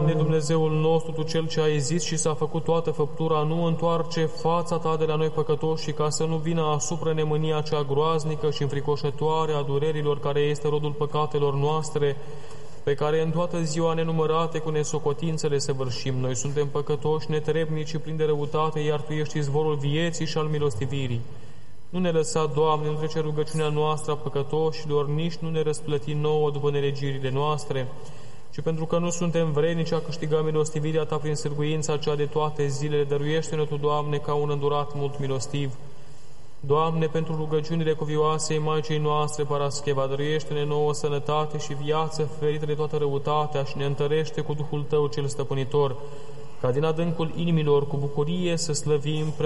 Doamne, Dumnezeul nostru, Tu Cel ce ai zis și s-a făcut toată făptura, nu întoarce fața Ta de la noi păcătoși, ca să nu vină asupra ne mânia cea groaznică și înfricoșătoare a durerilor, care este rodul păcatelor noastre, pe care în toată ziua nenumărate cu nesocotințele săvârșim. Noi suntem păcătoși, netrebnici și plini de răutate, iar Tu ești izvorul vieții și al milostivirii. Nu ne lăsa, Doamne, nu trece rugăciunea noastră a păcătoșilor, nici nu ne răsplăti nouă după nelegirile noastre, ci pentru că nu suntem vrednici a câștiga milostivirea Ta prin sârguința cea de toate zilele, dăruiește-ne Tu, Doamne, ca un îndurat mult milostiv. Doamne, pentru rugăciunile cuvioasei Maicii noastre, Parascheva, dăruiește-ne nouă sănătate și viață ferită de toată răutatea și ne întărește cu Duhul Tău cel stăpânitor, ca din adâncul inimilor cu bucurie să slăvim